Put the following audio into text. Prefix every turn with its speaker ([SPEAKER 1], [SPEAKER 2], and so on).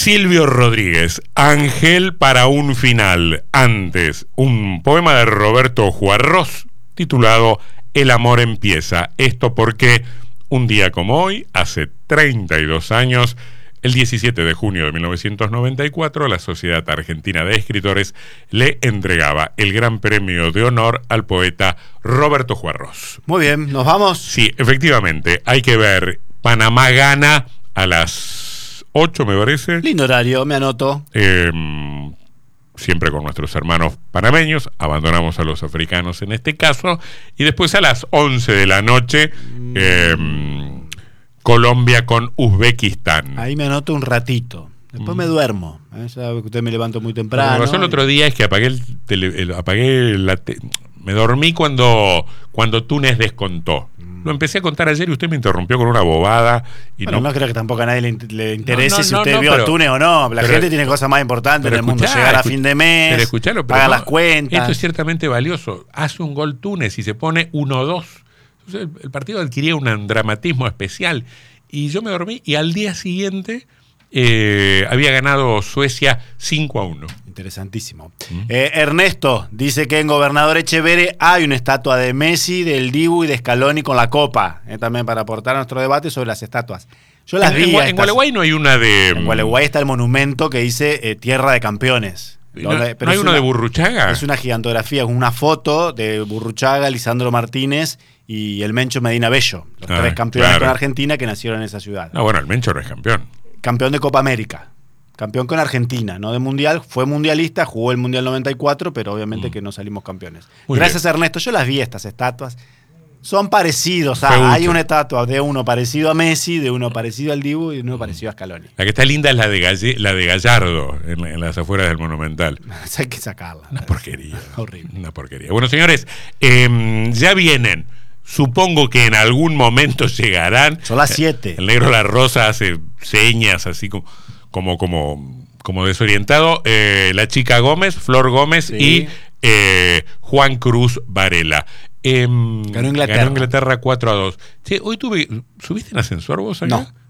[SPEAKER 1] Silvio Rodríguez, Ángel para un final. Antes, un poema de Roberto Juarros titulado El amor empieza. Esto porque un día como hoy, hace 32 años, el 17 de junio de 1994, la Sociedad Argentina de Escritores le entregaba el Gran Premio de Honor al poeta Roberto Juarros.
[SPEAKER 2] Muy bien, ¿nos vamos?
[SPEAKER 1] Sí, efectivamente, hay que ver Panamá gana a las 8, me parece.
[SPEAKER 2] Lindo horario, me anoto.
[SPEAKER 1] Siempre con nuestros hermanos panameños, abandonamos a los africanos en este caso, y después a las 11 de la noche, Colombia con Uzbekistán.
[SPEAKER 2] Ahí me anoto un ratito. Después me duermo. Sabe que usted me levanto muy temprano.
[SPEAKER 1] Lo que pasó el otro día es que me dormí cuando Túnez descontó. Lo empecé a contar ayer y usted me interrumpió con una bobada. Y
[SPEAKER 2] bueno, no creo que tampoco a nadie le interese si usted vio a Túnez o no. La gente tiene cosas más importantes en el mundo. Llegar a fin de mes, pagar las cuentas.
[SPEAKER 1] Esto es ciertamente valioso. Hace un gol Túnez y se pone 1-2. Entonces el partido adquiría un dramatismo especial. Y yo me dormí y al día siguiente había ganado Suecia 5-1.
[SPEAKER 2] Interesantísimo. Ernesto dice que en Gobernador Echeverre hay una estatua de Messi, del Dibu y de Scaloni con la copa. También para aportar a nuestro debate sobre las estatuas. Yo las vi.
[SPEAKER 1] En Gualeguay no hay una de...
[SPEAKER 2] En Gualeguay está el monumento que dice Tierra de Campeones.
[SPEAKER 1] ¿No hay uno de Burruchaga?
[SPEAKER 2] Es una gigantografía, con una foto de Burruchaga, Lisandro Martínez y el Mencho Medina Bello. Los tres campeones con Argentina que nacieron en esa ciudad.
[SPEAKER 1] No, bueno, el Mencho no es campeón.
[SPEAKER 2] Campeón de Copa América. Campeón con Argentina, no de Mundial. Fue mundialista, jugó el Mundial 94, pero obviamente que no salimos campeones.
[SPEAKER 1] Muy
[SPEAKER 2] Gracias,
[SPEAKER 1] bien.
[SPEAKER 2] Ernesto. Yo las vi, estas estatuas. Son parecidos. Hay una estatua de uno parecido a Messi, de uno parecido al Dibu y de uno parecido a Scaloni.
[SPEAKER 1] La que está linda es la de Gallardo, en las afueras del Monumental.
[SPEAKER 2] Hay que sacarla.
[SPEAKER 1] Una porquería.
[SPEAKER 2] Horrible.
[SPEAKER 1] Una porquería. Bueno, señores, ya vienen. Supongo que en algún momento llegarán.
[SPEAKER 2] Son las 7.
[SPEAKER 1] El negro La Rosa hace señas así como desorientado. La chica Gómez, Flor Gómez, sí. Y Juan Cruz Varela.
[SPEAKER 2] Ganó Inglaterra.
[SPEAKER 1] Ganó Inglaterra 4-2. Che, hoy ¿subiste en ascensor vos acá?
[SPEAKER 2] No.